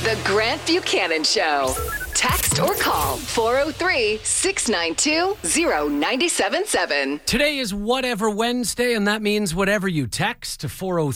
The Grant Buchanan Show. Text or call 403-692-0977. Today is Whatever Wednesday, and that means whatever you text to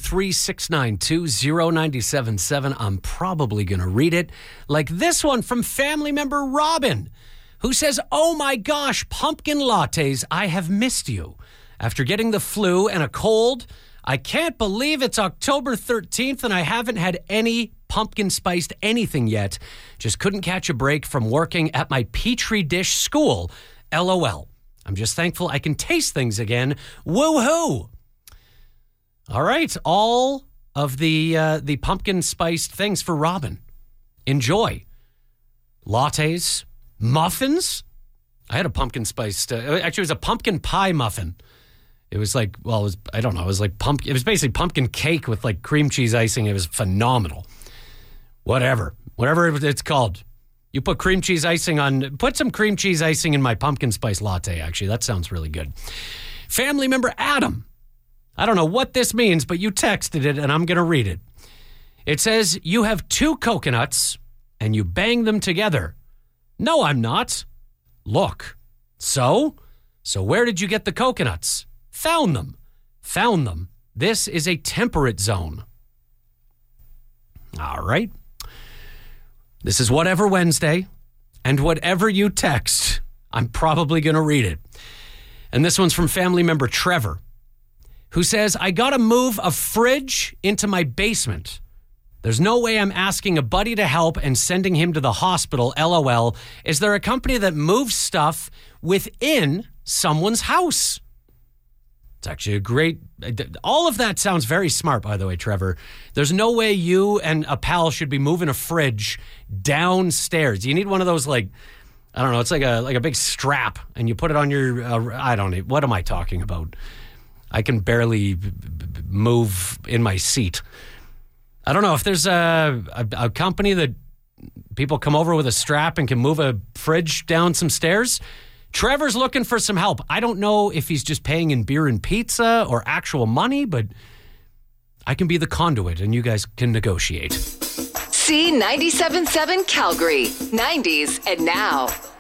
403-692-0977. I'm probably going to read it. Like this one from family member Robin, who says, "Oh my gosh, pumpkin lattes, I have missed you. After getting the flu and a cold, I can't believe it's October 13th and I haven't had any pumpkin spiced anything yet. Just couldn't catch a break from working at my Petri dish school. LOL. I'm just thankful I can taste things again. Woohoo!" All right, all of the pumpkin spiced things for Robin. Enjoy. Lattes, muffins. I had a pumpkin spiced, actually it was a pumpkin pie muffin. It was like, well, it was, I don't know, it was like it was basically pumpkin cake with like cream cheese icing. It was phenomenal. Whatever it's called. You put cream cheese icing on, put some cream cheese icing in my pumpkin spice latte, actually. That sounds really good. Family member Adam. I don't know what this means, but you texted it and I'm going to read it. It says, "You have 2 coconuts and you bang them together." No, I'm not. Look. So where did you get the coconuts? Found them. This is a temperate zone. All right. This is Whatever Wednesday, and whatever you text, I'm probably going to read it. And this one's from family member Trevor, who says, "I got to move a fridge into my basement. There's no way I'm asking a buddy to help and sending him to the hospital. LOL. Is there a company that moves stuff within someone's house?" It's actually a great... All of that sounds very smart, by the way, Trevor. There's no way you and a pal should be moving a fridge downstairs. You need one of those, like, I don't know, it's like a big strap, and you put it on your... I don't know. What am I talking about? I can barely move in my seat. I don't know if there's a company that people come over with a strap and can move a fridge down some stairs. Trevor's looking for some help. I don't know if he's just paying in beer and pizza or actual money, but I can be the conduit and you guys can negotiate. C97.7 Calgary, 90s and now.